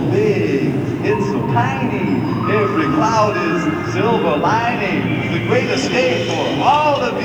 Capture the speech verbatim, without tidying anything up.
big, it's so tiny. Every cloud is silver lining. The great escape for all of you.